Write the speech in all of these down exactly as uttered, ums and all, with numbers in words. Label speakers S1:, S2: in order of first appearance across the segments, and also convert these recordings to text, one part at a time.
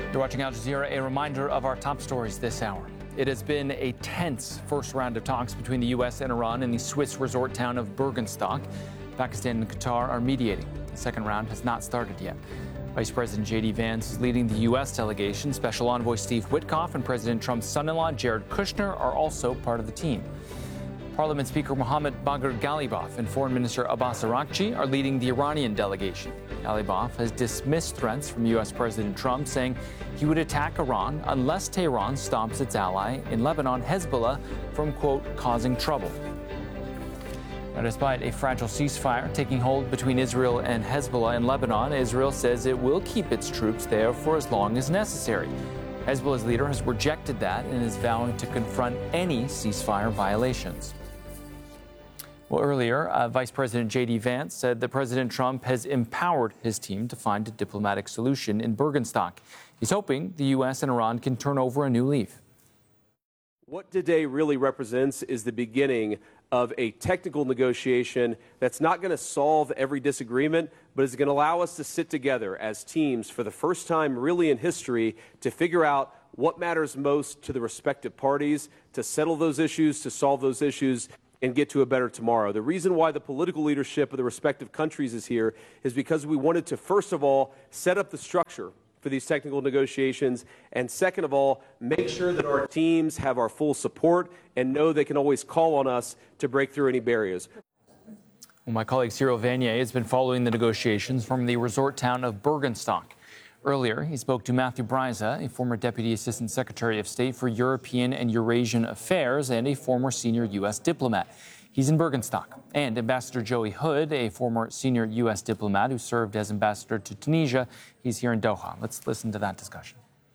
S1: You're watching Al Jazeera, a reminder of our top stories this hour. It has been a tense first round of talks between the U S and Iran in the Swiss resort town of Bürgenstock. Pakistan and Qatar are mediating. The second round has not started yet. Vice President J D Vance is leading the U S delegation. Special Envoy Steve Witkoff and President Trump's son-in-law Jared Kushner are also part of the team. Parliament Speaker Mohammad Bagher Ghalibaf and Foreign Minister Abbas Araghchi are leading the Iranian delegation. Ghalibaf has dismissed threats from U S President Trump, saying he would attack Iran unless Tehran stops its ally in Lebanon, Hezbollah, from, quote, causing trouble. Now, despite a fragile ceasefire taking hold between Israel and Hezbollah in Lebanon, Israel says it will keep its troops there for as long as necessary. Hezbollah's leader has rejected that and is vowing to confront any ceasefire violations. Well, earlier, uh, Vice President J D Vance said that President Trump has empowered his team to find a diplomatic solution in Bürgenstock. He's hoping the U S and Iran can turn over a new leaf.
S2: What today really represents is the beginning of a technical negotiation that's not going to solve every disagreement, but is going to allow us to sit together as teams for the first time really in history to figure out what matters most to the respective parties, to settle those issues, to solve those issues, and get to a better tomorrow. The reason why the political leadership of the respective countries is here is because we wanted to, first of all, set up the structure for these technical negotiations, and second of all, make sure that our teams have our full support and know they can always call on us to break through any barriers.
S1: Well, my colleague Cyril Vanier has been following the negotiations from the resort town of Bürgenstock. Earlier, he spoke to Matthew Bryza, a former Deputy Assistant Secretary of State for European and Eurasian Affairs and a former senior U S diplomat. He's in Bürgenstock. And Ambassador Joey Hood, a former senior U S diplomat who served as ambassador to Tunisia. He's here in Doha. Let's listen to that discussion.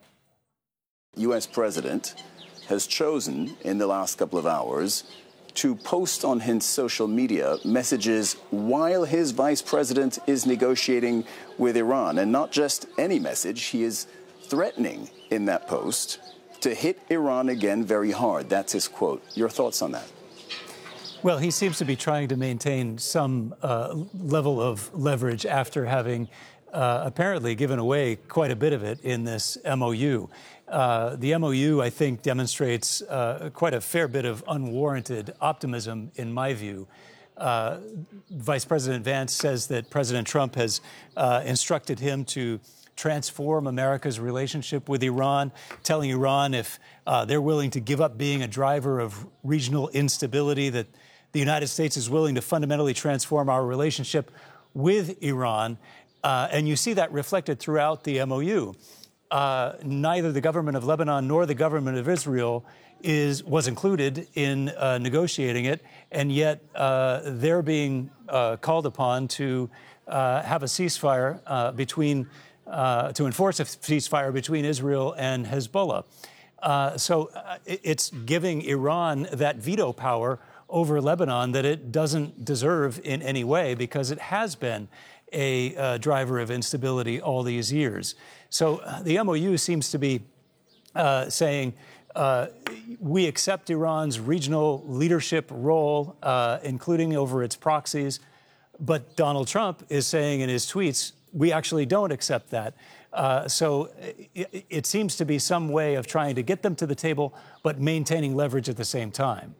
S3: U S President has chosen in the last couple of hours to post on his social media messages while his vice president is negotiating with Iran. And not just any message, he is threatening in that post to hit Iran again very hard. That's his quote. Your thoughts on that?
S4: Well, he seems to be trying to maintain some uh, level of leverage after having uh, apparently given away quite a bit of it in this M O U. Uh, the M O U, I think, demonstrates uh, quite a fair bit of unwarranted optimism, in my view. Uh, Vice President Vance says that President Trump has uh, instructed him to transform America's relationship with Iran, telling Iran if uh, they're willing to give up being a driver of regional instability, that the United States is willing to fundamentally transform our relationship with Iran. Uh, and you see that reflected throughout the M O U. Uh, neither the government of Lebanon nor the government of Israel is was included in uh, negotiating it, and yet uh, they're being uh, called upon to uh, have a ceasefire uh, between uh, to enforce a ceasefire between Israel and Hezbollah. Uh, so uh, it's giving Iran that veto power over Lebanon that it doesn't deserve in any way, because it has been a uh, driver of instability all these years. So uh, the M O U seems to be uh, saying uh, we accept Iran's regional leadership role, uh, including over its proxies. But Donald Trump is saying in his tweets, we actually don't accept that. Uh, so it, it seems to be some way of trying to get them to the table, but maintaining leverage at the same time.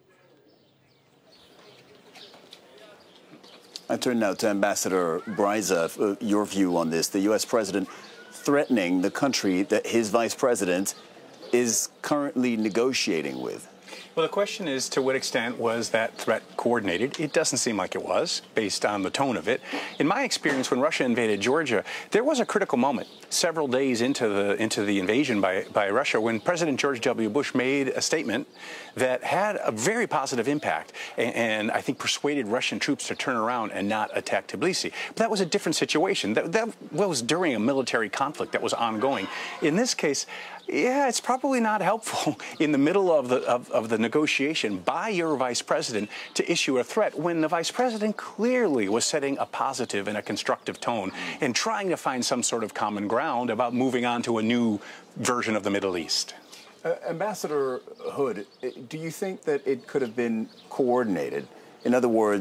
S3: I turn now to Ambassador Bryza. Uh, your view on this. The U S president threatening the country that his vice president is currently negotiating with.
S5: Well, the question is, to what extent was that threat coordinated? It doesn't seem like it was, based on the tone of it. In my experience, when Russia invaded Georgia, there was a critical moment several days into the into the invasion by, by Russia when President George W. Bush made a statement that had a very positive impact and, and I think persuaded Russian troops to turn around and not attack Tbilisi. But that was a different situation. That, that was during a military conflict that was ongoing. In this case, yeah, it's probably not helpful in the middle of the of, of the negotiation by your vice president to issue a threat when the vice president clearly was setting a positive and a constructive tone and trying to find some sort of common ground about moving on to a new version of the Middle East.
S3: Uh, Ambassador Hood, do you think that it could have been coordinated? In other words,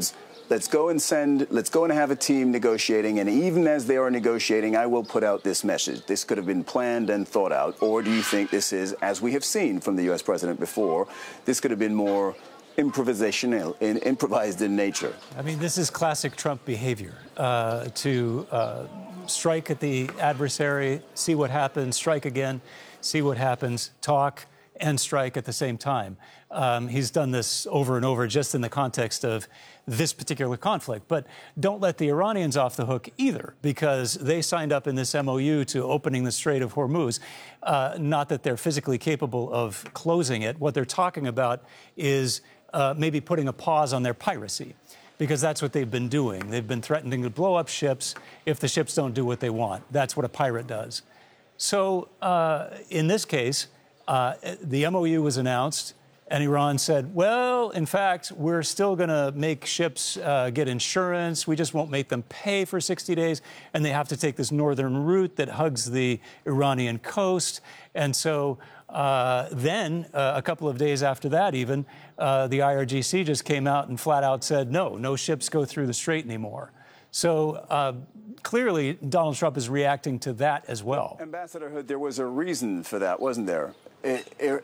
S3: let's go and send, let's go and have a team negotiating, and even as they are negotiating, I will put out this message. This could have been planned and thought out, or do you think this is, as we have seen from the U S president before, this could have been more improvisational, in, improvised in nature?
S4: I mean, this is classic Trump behavior, uh, to uh, strike at the adversary, see what happens, strike again, see what happens, talk and strike at the same time. Um, he's done this over and over just in the context of this particular conflict. But don't let the Iranians off the hook either, because they signed up in this M O U to opening the Strait of Hormuz. Uh, not that they're physically capable of closing it. What they're talking about is uh, maybe putting a pause on their piracy, because that's what they've been doing. They've been threatening to blow up ships if the ships don't do what they want. That's what a pirate does. So uh, in this case, uh, the M O U was announced, and Iran said, well, in fact, we're still going to make ships uh, get insurance. We just won't make them pay for sixty days. And they have to take this northern route that hugs the Iranian coast. And so uh, then, uh, a couple of days after that even, uh, the I R G C just came out and flat out said, no, no ships go through the strait anymore. So uh, clearly, Donald Trump is reacting to that as well.
S3: Ambassador Hood, there was a reason for that, wasn't there? I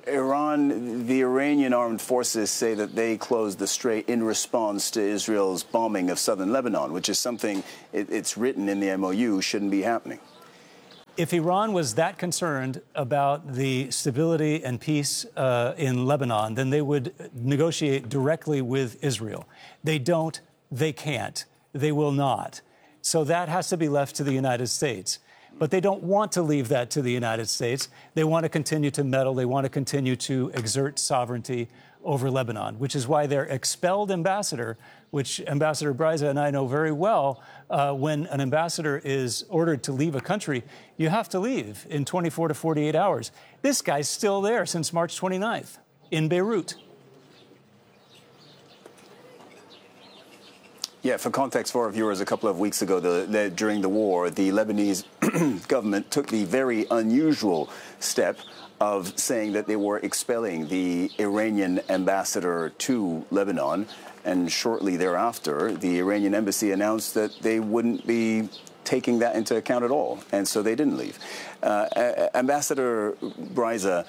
S3: Iran, the Iranian armed forces say that they closed the strait in response to Israel's bombing of southern Lebanon, which is something, it, it's written in the M O U, shouldn't be happening.
S4: If Iran was that concerned about the stability and peace uh, in Lebanon, then they would negotiate directly with Israel. They don't, they can't, they will not. So that has to be left to the United States. But they don't want to leave that to the United States. They want to continue to meddle. They want to continue to exert sovereignty over Lebanon, which is why their expelled ambassador, which Ambassador Bryza and I know very well, uh, when an ambassador is ordered to leave a country, you have to leave in twenty-four to forty-eight hours. This guy's still there since March twenty-ninth in Beirut.
S3: Yeah, for context for our viewers, a couple of weeks ago, the, the, during the war, the Lebanese government took the very unusual step of saying that they were expelling the Iranian ambassador to Lebanon. And shortly thereafter, the Iranian embassy announced that they wouldn't be taking that into account at all. And so they didn't leave. Uh, Ambassador Bryza,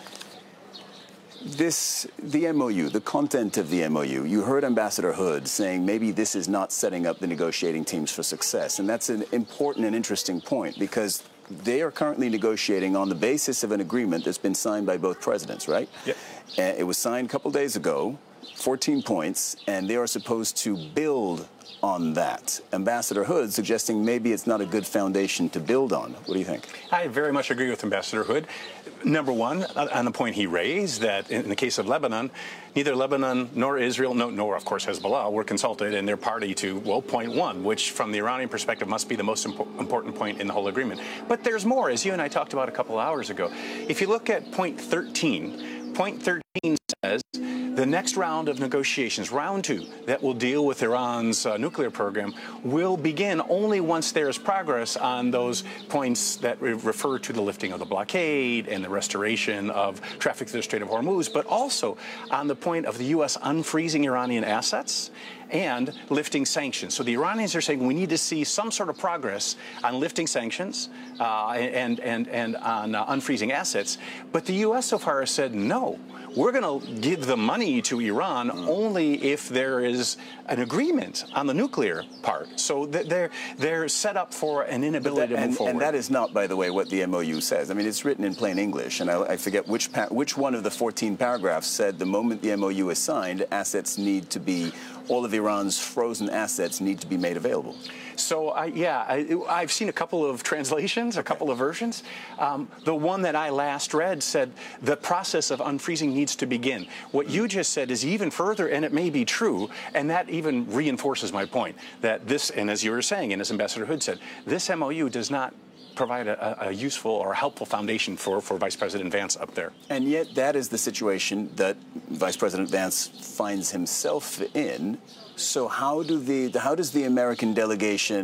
S3: This, the M O U, the content of the M O U, you heard Ambassador Hood saying maybe this is not setting up the negotiating teams for success. And that's an important and interesting point, because they are currently negotiating on the basis of an agreement that's been signed by both presidents, right?
S5: Yep.
S3: Uh, it was signed a couple days ago, fourteen points, and they are supposed to build on that. Ambassador Hood suggesting maybe it's not a good foundation to build on. What do you think?
S5: I very much agree with Ambassador Hood. Number one, on the point he raised, that in the case of Lebanon, neither Lebanon nor Israel, no, nor, of course, Hezbollah, were consulted, and they're party to, well, point one, which from the Iranian perspective must be the most impo important point in the whole agreement. But there's more, as you and I talked about a couple hours ago. If you look at point thirteen, point thirteen says the next round of negotiations, round two, that will deal with Iran's uh, nuclear program, will begin only once there is progress on those points that re refer to the lifting of the blockade and the restoration of traffic through the Strait of Hormuz, but also on the point of the U S unfreezing Iranian assets and lifting sanctions. So the Iranians are saying we need to see some sort of progress on lifting sanctions uh, and, and, and on uh, unfreezing assets. But the U S so far has said no. We're going to give the money to Iran only if there is an agreement on the nuclear part. So they're they're set up for an inability
S3: that,
S5: to move
S3: and,
S5: forward.
S3: And that is not, by the way, what the M O U says. I mean, it's written in plain English, and I, I forget which pa which one of the fourteen paragraphs said the moment the M O U is signed, assets need to be, all of Iran's frozen assets need to be made available.
S5: So, I, yeah, I, I've seen a couple of translations, a couple of versions. Um, the one that I last read said the process of unfreezing needs to begin. What you just said is even further, and it may be true, and that even reinforces my point that this, and as you were saying, and as Ambassador Hood said, this M O U does not provide a, a useful or helpful foundation for, for Vice President Vance up there.
S3: And yet that is the situation that Vice President Vance finds himself in. So how do the how does the American delegation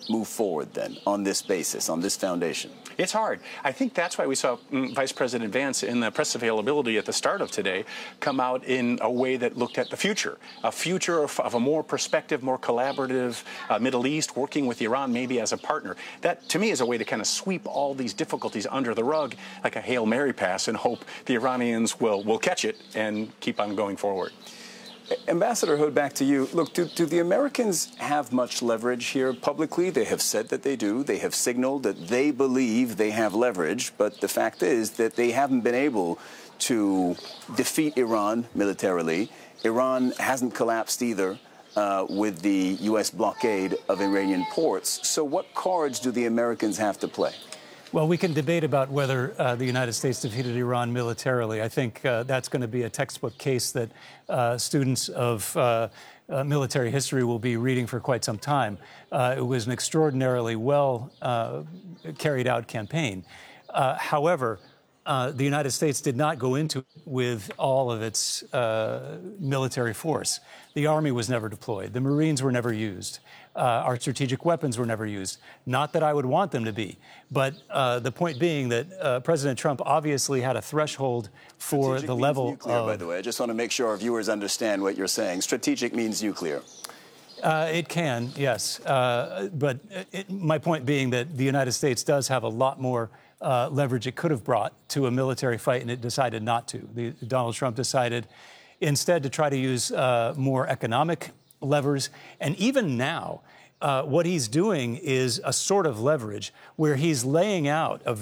S3: move forward then on this basis, on this foundation?
S5: It's hard. I think that's why we saw mm, Vice President Vance in the press availability at the start of today come out in a way that looked at the future, a future of, of a more prospective, more collaborative uh, Middle East, working with Iran maybe as a partner. That, to me, is a way to kind of sweep all these difficulties under the rug like a Hail Mary pass and hope the Iranians will, will catch it and keep on going forward.
S3: Ambassador Hood, back to you. Look, do, do the Americans have much leverage here publicly? They have said that they do. They have signaled that they believe they have leverage. But the fact is that they haven't been able to defeat Iran militarily. Iran hasn't collapsed either uh, with the U S blockade of Iranian ports. So what cards do the Americans have to play?
S4: Well, we can debate about whether uh, the United States defeated Iran militarily. I think uh, that's going to be a textbook case that uh, students of uh, uh, military history will be reading for quite some time. Uh, it was an extraordinarily well uh, carried out campaign. Uh, however, uh, the United States did not go into it with all of its uh, military force. The Army was never deployed. The Marines were never used. Uh, our strategic weapons were never used. Not that I would want them to be, but uh, the point being that uh, President Trump obviously had a threshold for
S3: Strategic
S4: the
S3: means
S4: level
S3: nuclear,
S4: of...
S3: by the way. I just want to make sure our viewers understand what you're saying. Strategic means nuclear.
S4: Uh, it can, yes. Uh, but it, my point being that the United States does have a lot more uh, leverage it could have brought to a military fight, and it decided not to. The, Donald Trump decided instead to try to use uh, more economic levers. And even now, uh, what he's doing is a sort of leverage where he's laying out a